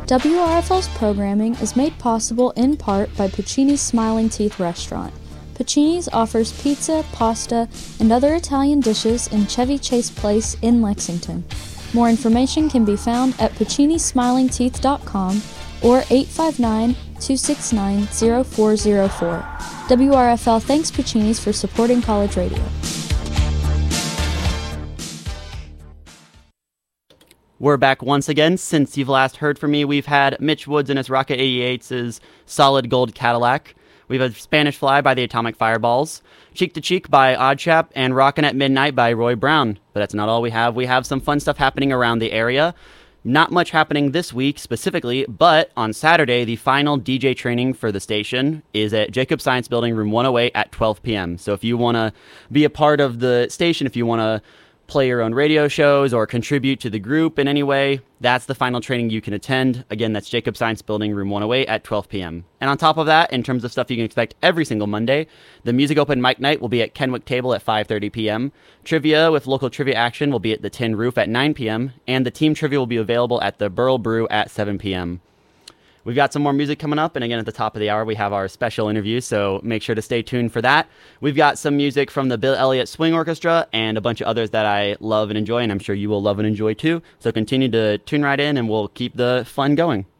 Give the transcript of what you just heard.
WRFL's programming is made possible in part by Puccini's Smiling Teeth Restaurant. Puccini's offers pizza, pasta, and other Italian dishes in Chevy Chase Place in Lexington. More information can be found at puccinismilingteeth.com or 859-269-0404. WRFL thanks Puccini's for supporting college radio. We're back once again. Since you've last heard from me, we've had Mitch Woods in his Rocket 88's Solid Gold Cadillac. We've had Spanish Fly by the Atomic Fireballs, Cheek to Cheek by Oddchap, and Rockin' at Midnight by Roy Brown. But that's not all we have. We have some fun stuff happening around the area. Not much happening this week specifically, but on Saturday, the final DJ training for the station is at Jacob Science Building, room 108 at 12 p.m. So if you want to be a part of the station, if you want to play your own radio shows or contribute to the group in any way, that's the final training you can attend. Again, that's Jacob Science Building, room 108 at 12 p.m. And on top of that, in terms of stuff you can expect every single Monday, the Music Open Mic Night will be at Kenwick Table at 5:30 p.m. Trivia with local trivia action will be at the Tin Roof at 9 p.m. And the team trivia will be available at the Burl Brew at 7 p.m. We've got some more music coming up, and again, at the top of the hour, we have our special interview, so make sure to stay tuned for that. We've got some music from the Bill Elliott Swing Orchestra and a bunch of others that I love and enjoy, and I'm sure you will love and enjoy too. So continue to tune right in, and we'll keep the fun going.